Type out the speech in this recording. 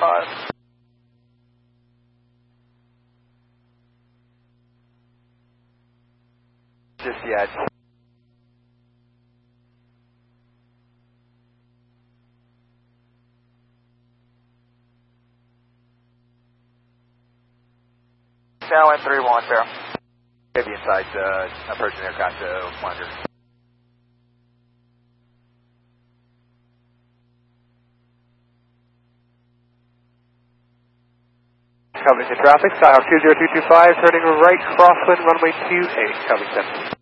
5. Just yet. Now in 3-1, Farrell. Maybe inside approaching aircraft to monitor. Covington traffic, Skyhawk 20225, turning right crosswind runway 28, Covington.